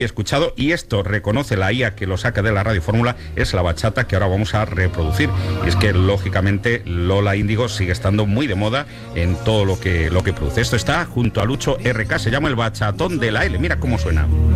escuchado, y esto reconoce la IA que lo saca de la Radio Fórmula, es la bachata que ahora vamos a reproducir. Y es que lógicamente Lola Índigo sigue estando muy de moda en todo lo que produce. Esto está junto a Lucho RK, se llama el bachatón de la L. Mira cómo suena.